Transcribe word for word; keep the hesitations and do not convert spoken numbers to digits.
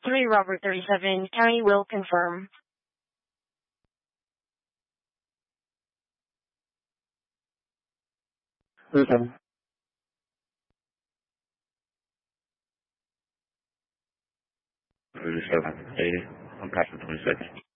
three Robert thirty-seven, County will confirm. thirty-seven. thirty-seven, eighty. I'm passing twenty-six.